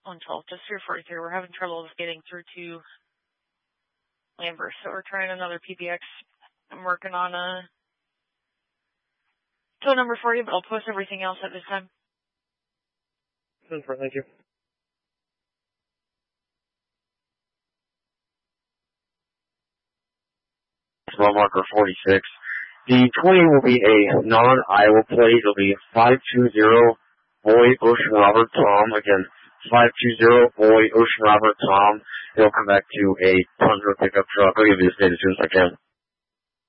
112, just through 43. We're having trouble with getting through to Lambert, so we're trying another PBX. I'm working on a tow number for you, but I'll post everything else at this time. Thank you. Small marker 46. The 20 will be a non-Iowa plate. It'll be 520 Boy Ocean Robert Tom. Again, 520 Boy Ocean Robert Tom. It'll come back to a Tundra pickup truck. I'll give you this date as soon as I can.